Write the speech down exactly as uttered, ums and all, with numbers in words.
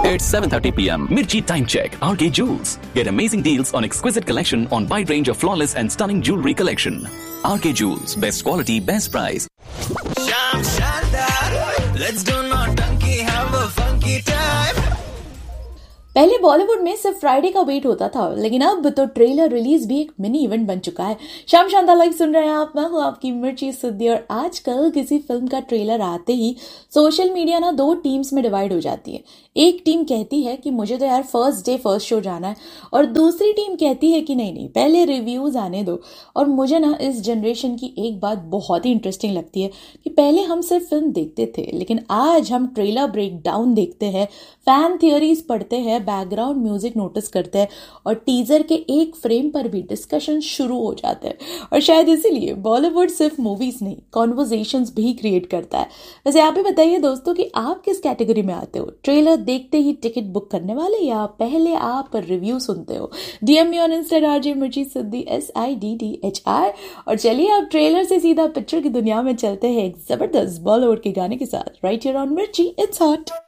It's seven thirty p m. Mirchi Time Check. R K Jewels. Get amazing deals on exquisite collection on wide range of flawless and stunning jewelry collection. R K Jewels. Best quality, best price. Sham Shandar. Let's do naughty, have a funky time. पहले बॉलीवुड में सिर्फ Friday का wait होता था, लेकिन अब तो trailer release भी एक मिनी इवेंट बन चुका है। शाम शानदार लाइव सुन रहे हैं आप, मैं हूं आपकी मिर्ची सिद्धि। और आजकल किसी फिल्म का ट्रेलर आते ही सोशल मीडिया ना दो टीम्स में डिवाइड हो जाती है। एक टीम कहती है कि मुझे तो यार फर्स्ट डे फर्स्ट शो जाना है, और दूसरी टीम कहती है कि नहीं नहीं पहले रिव्यूज आने दो। और मुझे ना इस जनरेशन की एक बात बहुत ही इंटरेस्टिंग लगती है कि पहले हम सिर्फ फिल्म देखते थे, लेकिन आज हम ट्रेलर ब्रेक डाउन देखते हैं, फैन थियरीज पढ़ते हैं, बैकग्राउंड म्यूजिक नोटिस करते हैं, और टीजर के एक फ्रेम पर भी डिस्कशन शुरू हो जाते हैं। और शायद इसीलिए बॉलीवुड सिर्फ मूवीज नहीं, कॉन्वर्सेशंस भी क्रिएट करता है। वैसे आप ही बताइए दोस्तों कि आप किस कैटेगरी में आते हो, ट्रेलर देखते ही टिकट बुक करने वाले, या पहले आप रिव्यू सुनते हो? DM me on Insta RJ मिर्ची सिद्धि, S I D D H R. और चलिए आप ट्रेलर से सीधा पिक्चर की दुनिया में चलते हैं एक जबरदस्त बॉलीवुड के गाने के साथ, राइट हियर ऑन मिर्ची इट्स हॉट।